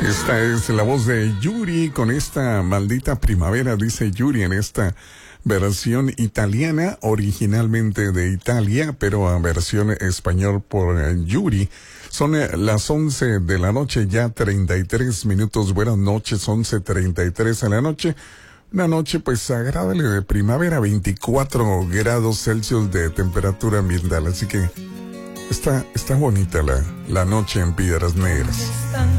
Esta es la voz de Yuri con esta maldita primavera, dice Yuri en esta versión italiana, originalmente de Italia, pero a versión español por Yuri. Son las 11 de la noche, ya 33 minutos. Buenas noches, 11:33 de la noche. Una noche pues agradable de primavera, 24 grados Celsius de temperatura ambiental. Así que está bonita la noche en Piedras Negras.